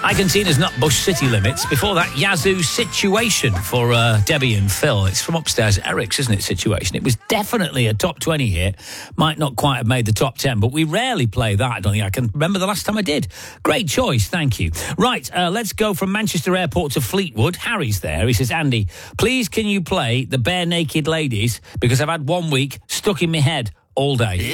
Agantina's not Bush City Limits. Before that, Yazoo Situation for Debbie and Phil. It's from Upstairs Eric's, isn't it, Situation? It was definitely a top 20 hit. Might not quite have made the top 10, but we rarely play that. I don't think I can remember the last time I did. Great choice, thank you. Right, let's go from Manchester Airport to Fleetwood. Harry's there. He says, Andy, please can you play the Bare Naked Ladies? Because I've had 1 week stuck in my head all day.